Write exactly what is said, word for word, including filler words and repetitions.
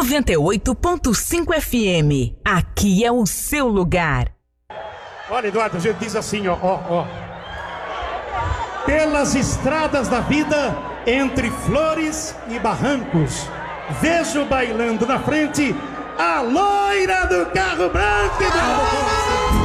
noventa e oito ponto cinco F M. Aqui é o seu lugar. Olha, Eduardo, a gente diz assim, ó, ó, ó. Pelas estradas da vida, entre flores e barrancos, vejo bailando na frente a loira do carro branco.